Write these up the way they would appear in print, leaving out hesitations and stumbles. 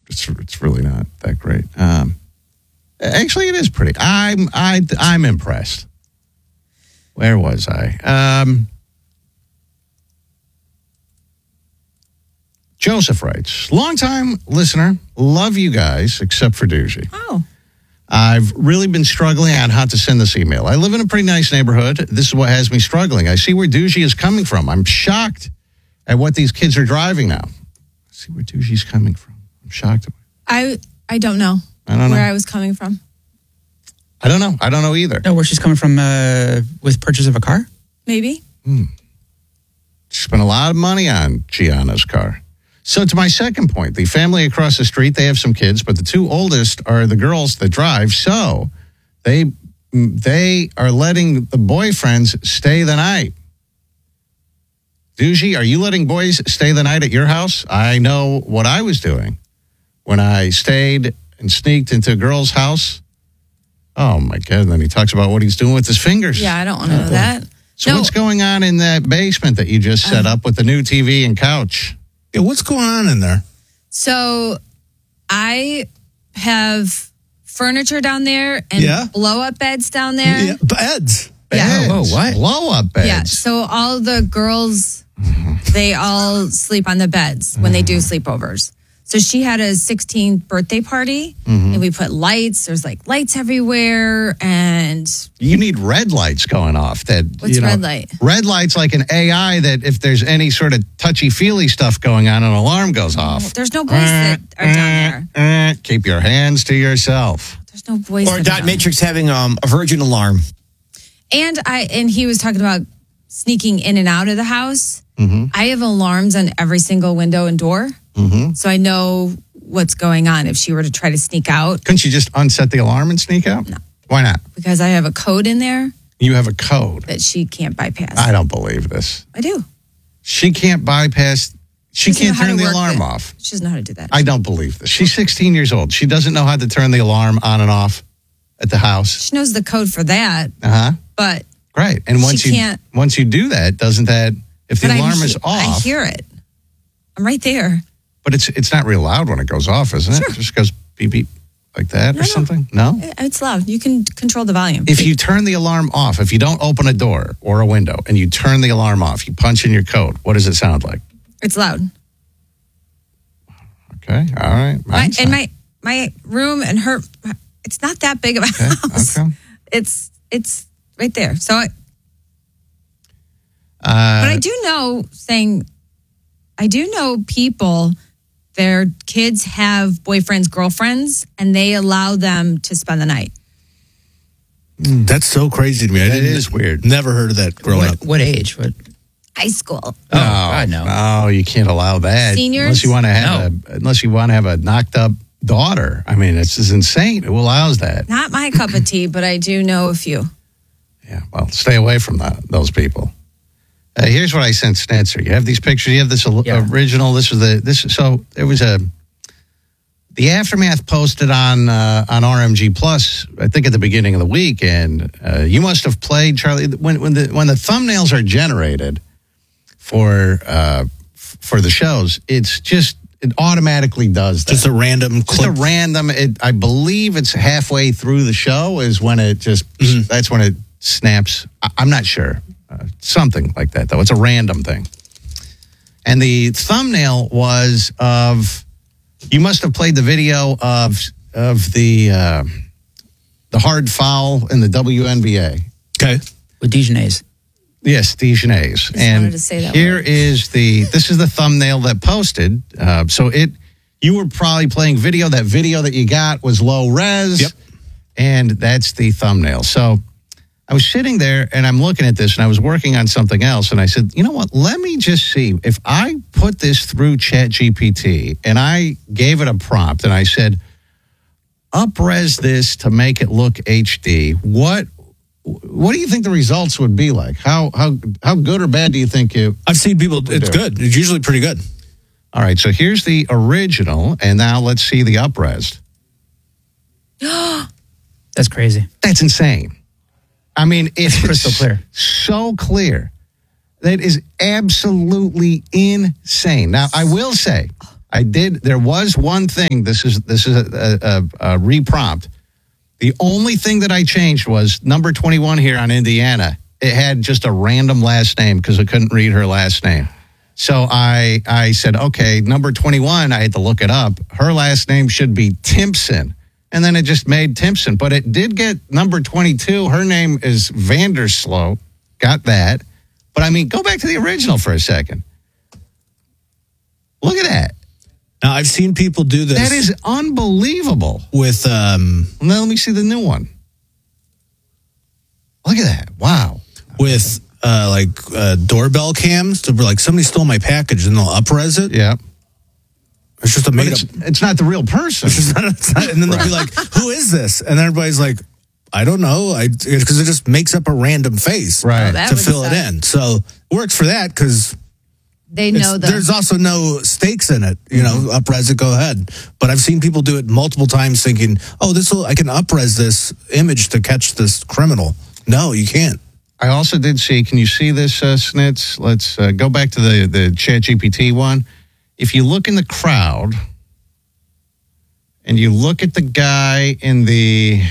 It's really not that great. Actually, it is pretty. I'm impressed. Where was I? Joseph writes, longtime listener, love you guys, except for Doogie. Oh. I've really been struggling on how to send this email. I live in a pretty nice neighborhood. This is what has me struggling. I see where Doogie is coming from. I'm shocked at what these kids are driving now. I see where Doogie's coming from. I'm shocked. I don't know where I was coming from. I don't know. I don't know either. No, where she's coming from with purchase of a car? Maybe. She spent a lot of money on Gianna's car. So to my second point, the family across the street, they have some kids, but the two oldest are the girls that drive. So they are letting the boyfriends stay the night. Doogie, are you letting boys stay the night at your house? I know what I was doing when I stayed and sneaked into a girl's house. Oh, my God. And then he talks about what he's doing with his fingers. Yeah, I don't want to know that. So what's going on in that basement that you just set up with the new TV and couch? Yeah, what's going on in there? So I have furniture down there and blow-up beds down there. Yeah, beds. Yeah. Oh, what? Blow-up beds. Yeah, so all the girls, they all sleep on the beds when they do sleepovers. So she had a 16th birthday party, and we put lights. There's like lights everywhere, and you need red lights going off. What's red light? Red light's like an AI that if there's any sort of touchy-feely stuff going on, an alarm goes off. There's no boys that are down there. Keep your hands to yourself. There's no boys. Or Dot Matrix having a virgin alarm. And he was talking about sneaking in and out of the house. I have alarms on every single window and door. So I know what's going on if she were to try to sneak out. Couldn't you just unset the alarm and sneak out? No. Why not? Because I have a code in there. You have a code. That she can't bypass. I don't believe this. I do. She can't bypass. She can't turn the alarm off. She doesn't know how to do that. I don't believe this. She's 16 years old. She doesn't know how to turn the alarm on and off at the house. She knows the code for that. But right. And once you do that, doesn't that, if the alarm is off. I hear it. I'm right there. But it's not real loud when it goes off, isn't it? Sure. It just goes beep, beep like that or something? No? It's loud. You can control the volume. If you turn the alarm off, if you don't open a door or a window and you turn the alarm off, you punch in your code, what does it sound like? It's loud. Okay. All right. My room and her, it's not that big of a house. Okay. It's right there. So but I do know people, their kids have boyfriends, girlfriends, and they allow them to spend the night. That's so crazy to me. It is weird. Never heard of that growing up. What age? What? High school. Oh, God, no. No, you can't allow that. Seniors? Unless you want to have a knocked up daughter. I mean, it's just insane. Who allows that? Not my cup of tea, but I do know a few. Yeah, well, stay away from those people. Here's what I sent Snetzer. You have these pictures. You have this original. So there was the Aftermath posted on RMG Plus, I think at the beginning of the week, and you must have played, Charlie, when the thumbnails are generated for the shows, it automatically does that. Just a random clip. Just a random. I believe it's halfway through the show is when it just that's when it snaps. I'm not sure. Something like that, though. It's a random thing. And the thumbnail was of, you must have played the video of the hard foul in the WNBA. Okay. With Dijonais. Yes, Dijonais. And wanted to say that here word. This is the thumbnail that posted. You were probably playing video. That video that you got was low res. Yep. And that's the thumbnail. So I was sitting there and I'm looking at this and I was working on something else. And I said, you know what? Let me just see if I put this through ChatGPT and I gave it a prompt and I said, up-res this to make it look HD. What do you think the results would be like? How good or bad do you think it? I've seen people. It's good. It's usually pretty good. All right. So here's the original. And now let's see the up-res. That's crazy. That's insane. I mean, it's crystal clear. So clear. That is absolutely insane. Now, I will say, There was one thing. This is a reprompt. The only thing that I changed was number 21 here on Indiana. It had just a random last name because I couldn't read her last name. So I said, okay, number 21, I had to look it up. Her last name should be Timpson. And then it just made Timpson. But it did get number 22. Her name is Vandersloot. Got that. But, I mean, go back to the original for a second. Look at that. Now, I've seen people do this. That is unbelievable. With, Now, let me see the new one. Look at that. Wow. With, doorbell cams to be like, somebody stole my package, and they'll up-res it. Yeah. It's just a made-up. It's not the real person. It's not, and then they'll be like, who is this? And everybody's like, I don't know. Because it just makes up a random face right. to fill it in. So it works for that because they know there's also no stakes in it. You know, up-res it, go ahead. But I've seen people do it multiple times thinking, oh, I can up-res this image to catch this criminal. No, you can't. I also did see, can you see this, Snitz? Let's go back to the ChatGPT one. If you look in the crowd and you look at the guy in the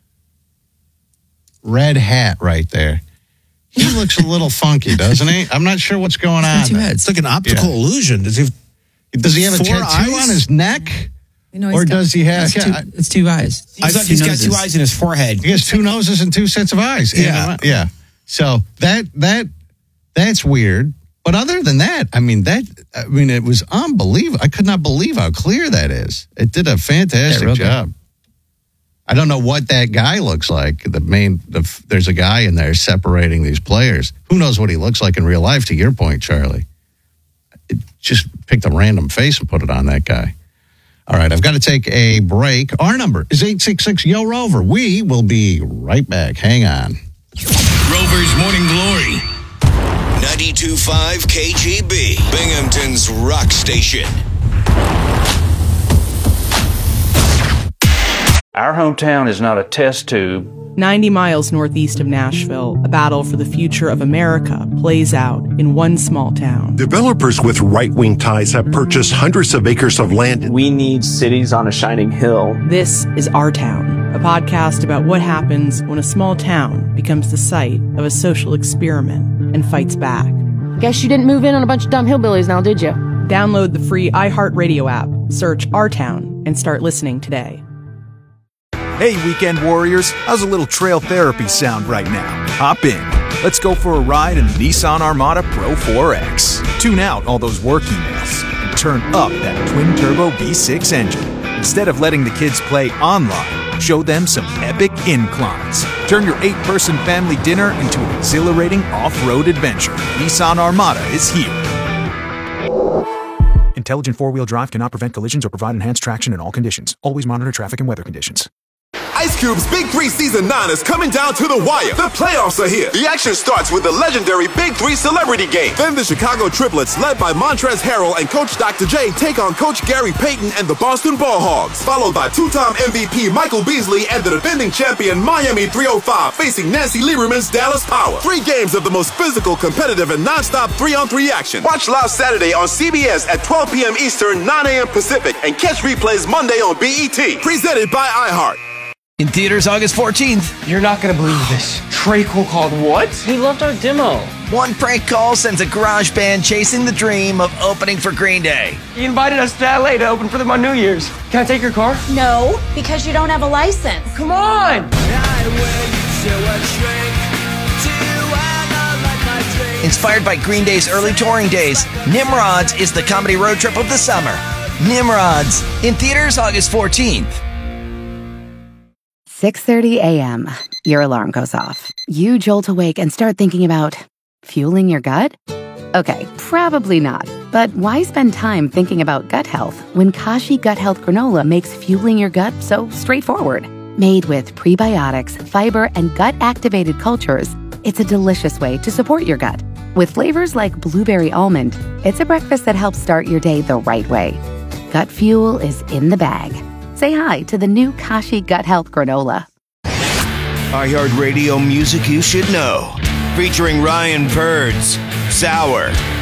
red hat right there, he looks a little funky, doesn't he? I'm not sure what's going on. It's like an optical illusion. Does he have a tattoo on his neck? Or does he have... It's two eyes. He's got two eyes in his forehead. He has two noses and two sets of eyes. Yeah. So that's weird. But other than that, it was unbelievable. I could not believe how clear that is. It did a fantastic job. I don't know what that guy looks like. There's a guy in there separating these players. Who knows what he looks like in real life, to your point, Charlie. It just picked a random face and put it on that guy. All right, I've got to take a break. Our number is 866-YO-ROVER. We will be right back. Hang on. Rover's Morning Glory. 92.5 KGB, Binghamton's rock station. Our hometown is not a test tube. 90 miles northeast of Nashville, a battle for the future of America plays out in one small town. Developers with right-wing ties have purchased hundreds of acres of land. We need cities on a shining hill. This is Our Town, a podcast about what happens when a small town becomes the site of a social experiment and fights back. Guess you didn't move in on a bunch of dumb hillbillies now, did you? Download the free iHeartRadio app, search Our Town, and start listening today. Hey, weekend warriors, how's a little trail therapy sound right now? Hop in. Let's go for a ride in the Nissan Armada Pro 4X. Tune out all those work emails and turn up that twin-turbo V6 engine. Instead of letting the kids play online, show them some epic inclines. Turn your 8-person family dinner into an exhilarating off-road adventure. Nissan Armada is here. Intelligent four-wheel drive cannot prevent collisions or provide enhanced traction in all conditions. Always monitor traffic and weather conditions. Ice Cube's Big 3 Season 9 is coming down to the wire. The playoffs are here. The action starts with the legendary Big 3 Celebrity Game. Then the Chicago Triplets, led by Montrezl Harrell and Coach Dr. J, take on Coach Gary Payton and the Boston Ball Hogs. Followed by two-time MVP Michael Beasley and the defending champion Miami 305 facing Nancy Lieberman's Dallas Power. 3 games of the most physical, competitive, and non-stop 3-on-3 action. Watch live Saturday on CBS at 12 p.m. Eastern, 9 a.m. Pacific, and catch replays Monday on BET. Presented by iHeart. In theaters August 14th. You're not going to believe this. Treacle called what? He loved our demo. One prank call sends a garage band chasing the dream of opening for Green Day. He invited us to LA to open for them on New Year's. Can I take your car? No, because you don't have a license. Come on! Inspired by Green Day's early touring days, Nimrods is the comedy road trip of the summer. Nimrods, in theaters August 14th. 6:30 a.m. Your alarm goes off. You jolt awake and start thinking about fueling your gut? Okay, probably not. But why spend time thinking about gut health when Kashi Gut Health Granola makes fueling your gut so straightforward? Made with prebiotics, fiber, and gut-activated cultures, it's a delicious way to support your gut. With flavors like blueberry almond, it's a breakfast that helps start your day the right way. Gut fuel is in the bag. Say hi to the new Kashi Gut Health Granola. iHeartRadio music you should know. Featuring Ryan Birds, Sour,